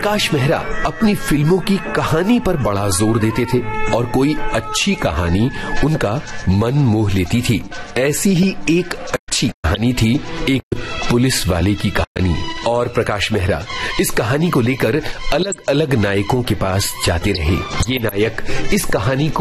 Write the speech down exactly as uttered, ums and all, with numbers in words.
प्रकाश मेहरा अपनी फिल्मों की कहानी पर बड़ा जोर देते थे और कोई अच्छी कहानी उनका मन मोह लेती थी। ऐसी ही एक अच्छी कहानी थी एक पुलिस वाले की कहानी। और प्रकाश मेहरा इस कहानी को लेकर अलग अलग नायकों के पास जाते रहे। ये नायक इस कहानी को